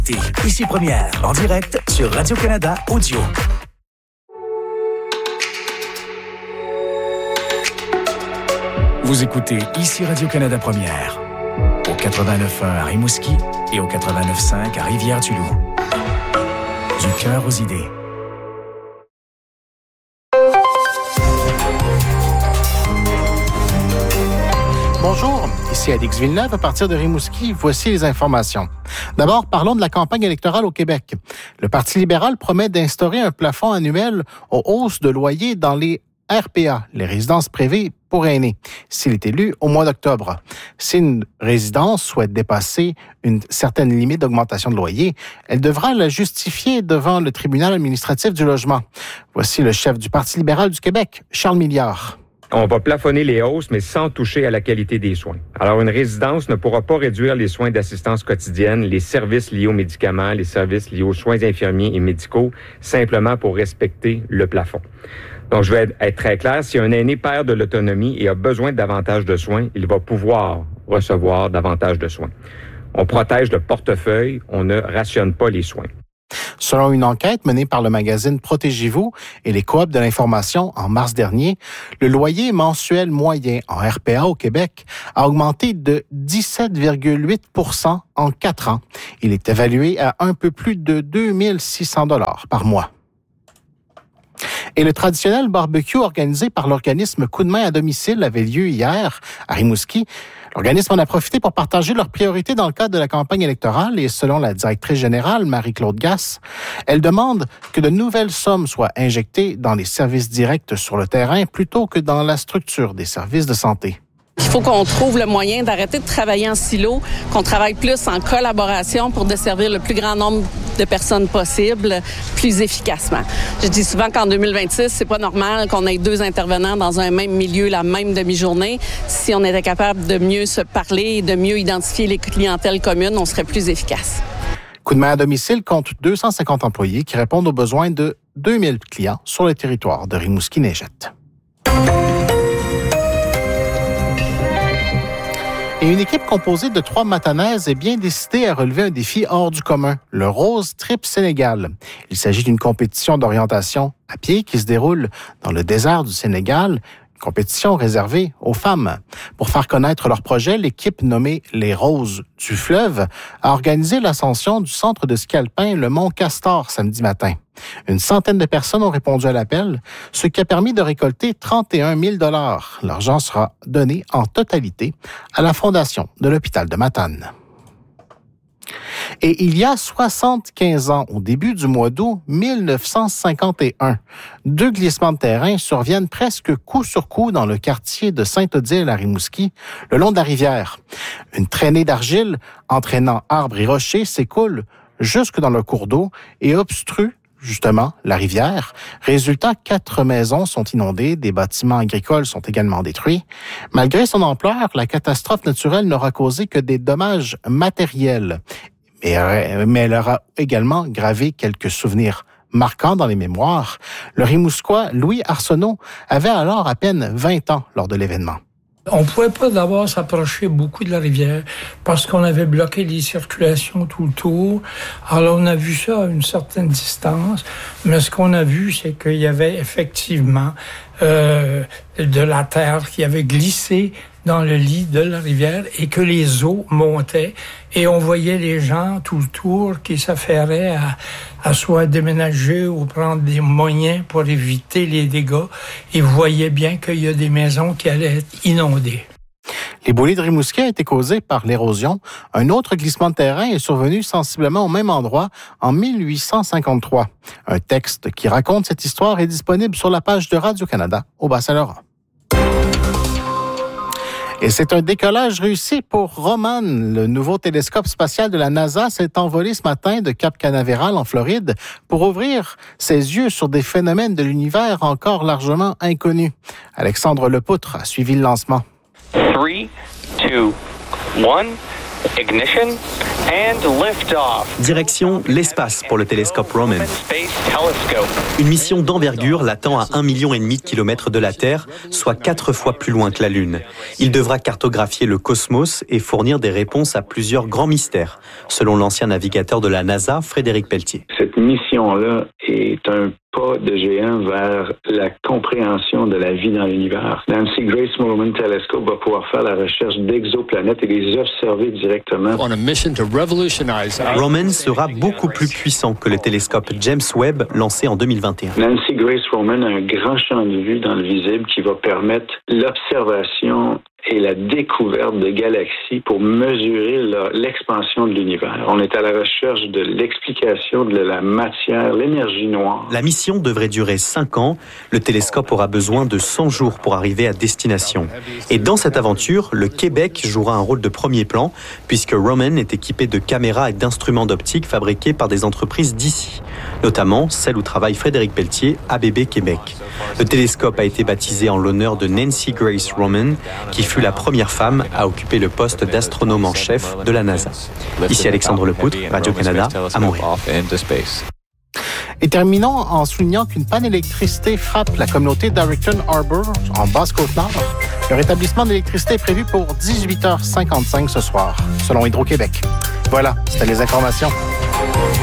Ici Première, en direct sur Radio-Canada Audio. Vous écoutez Ici Radio-Canada Première, au 89.1 à Rimouski et au 89.5 à Rivière-du-Loup. Du cœur aux idées. Bonjour, ici Alix Villeneuve à partir de Rimouski. Voici les informations. D'abord, parlons de la campagne électorale au Québec. Le Parti libéral promet d'instaurer un plafond annuel aux hausses de loyers dans les RPA, les résidences privées pour aînés, s'il est élu au mois d'octobre. Si une résidence souhaite dépasser une certaine limite d'augmentation de loyer, elle devra la justifier devant le tribunal administratif du logement. Voici le chef du Parti libéral du Québec, Charles Milliard. On va plafonner les hausses, mais sans toucher à la qualité des soins. Alors, une résidence ne pourra pas réduire les soins d'assistance quotidienne, les services liés aux médicaments, les services liés aux soins infirmiers et médicaux, simplement pour respecter le plafond. Donc, je vais être très clair, si un aîné perd de l'autonomie et a besoin de davantage de soins, il va pouvoir recevoir davantage de soins. On protège le portefeuille, on ne rationne pas les soins. Selon une enquête menée par le magazine Protégez-vous et les coops de l'information en mars dernier, le loyer mensuel moyen en RPA au Québec a augmenté de 17,8 % en 4 ans. Il est évalué à un peu plus de 2 600 $ par mois. Et le traditionnel barbecue organisé par l'organisme Coup de main à domicile avait lieu hier à Rimouski. L'organisme en a profité pour partager leurs priorités dans le cadre de la campagne électorale et selon la directrice générale, Marie-Claude Gasse, elle demande que de nouvelles sommes soient injectées dans les services directs sur le terrain plutôt que dans la structure des services de santé. Il faut qu'on trouve le moyen d'arrêter de travailler en silo, qu'on travaille plus en collaboration pour desservir le plus grand nombre de personnes possible, plus efficacement. Je dis souvent qu'en 2026, c'est pas normal qu'on ait 2 intervenants dans un même milieu la même demi-journée. Si on était capable de mieux se parler et de mieux identifier les clientèles communes, on serait plus efficace. Coup de main à domicile compte 250 employés qui répondent aux besoins de 2000 clients sur le territoire de Rimouski-Neigette. Et une équipe composée de 3 Matanaises est bien décidée à relever un défi hors du commun, le Rose Trip Sénégal. Il s'agit d'une compétition d'orientation à pied qui se déroule dans le désert du Sénégal, une compétition réservée aux femmes. Pour faire connaître leur projet, l'équipe nommée Les Roses du Fleuve a organisé l'ascension du centre de ski alpin le Mont Castor samedi matin. Une centaine de personnes ont répondu à l'appel, ce qui a permis de récolter 31 000 $. L'argent sera donné en totalité à la fondation de l'hôpital de Matane. Et il y a 75 ans, au début du mois d'août 1951, 2 glissements de terrain surviennent presque coup sur coup dans le quartier de Sainte-Odile à Rimouski, le long de la rivière. Une traînée d'argile entraînant arbres et rochers s'écoule jusque dans le cours d'eau et obstrue justement la rivière. Résultat, 4 maisons sont inondées, des bâtiments agricoles sont également détruits. Malgré son ampleur, la catastrophe naturelle n'aura causé que des dommages matériels. Mais elle aura également gravé quelques souvenirs marquants dans les mémoires. Le Rimousquois Louis Arsenault avait alors à peine 20 ans lors de l'événement. On ne pouvait pas d'abord s'approcher beaucoup de la rivière parce qu'on avait bloqué les circulations tout le tour. Alors, on a vu ça à une certaine distance, mais ce qu'on a vu, c'est qu'il y avait effectivement de la terre qui avait glissé dans le lit de la rivière et que les eaux montaient et on voyait les gens tout le tour qui s'affairaient à soit déménager ou prendre des moyens pour éviter les dégâts et voyaient bien qu'il y a des maisons qui allaient être inondées. L'éboulis de Rimouski a été causé par l'érosion. Un autre glissement de terrain est survenu sensiblement au même endroit en 1853. Un texte qui raconte cette histoire est disponible sur la page de Radio-Canada au Bas-Saint-Laurent. Et c'est un décollage réussi pour Roman. Le nouveau télescope spatial de la NASA s'est envolé ce matin de Cap Canaveral en Floride pour ouvrir ses yeux sur des phénomènes de l'univers encore largement inconnus. Alexandre Lepoutre a suivi le lancement. 3, 2, 1... Ignition and lift-off. Direction l'espace pour le télescope Roman. Une mission d'envergure l'attend à 1,5 million de kilomètres de la Terre, soit 4 fois plus loin que la Lune. Il devra cartographier le cosmos et fournir des réponses à plusieurs grands mystères, selon l'ancien navigateur de la NASA, Frédéric Pelletier. Cette mission-là est un pas de géant vers la compréhension de la vie dans l'univers. Nancy Grace Moorman Telescope va pouvoir faire la recherche d'exoplanètes et les observer directement. Roman sera beaucoup plus puissant que le télescope James Webb lancé en 2021. Nancy Grace Moorman a un grand champ de vue dans le visible qui va permettre l'observation et la découverte de galaxies pour mesurer l'expansion de l'univers. On est à la recherche de l'explication de la matière, l'énergie noire. La mission devrait durer 5 ans. Le télescope aura besoin de 100 jours pour arriver à destination. Et dans cette aventure, le Québec jouera un rôle de premier plan, puisque Roman est équipé de caméras et d'instruments d'optique fabriqués par des entreprises d'ici, notamment celle où travaille Frédéric Pelletier, ABB Québec. Le télescope a été baptisé en l'honneur de Nancy Grace Roman, qui fut la première femme à occuper le poste d'astronome en chef de la NASA. Ici Alexandre Lepoutre, Radio-Canada, à Montréal. Et terminons en soulignant qu'une panne d'électricité frappe la communauté d'Arrington Harbour, en Basse-Côte-Nord. Le rétablissement d'électricité est prévu pour 18h55 ce soir, selon Hydro-Québec. Voilà, c'était les informations.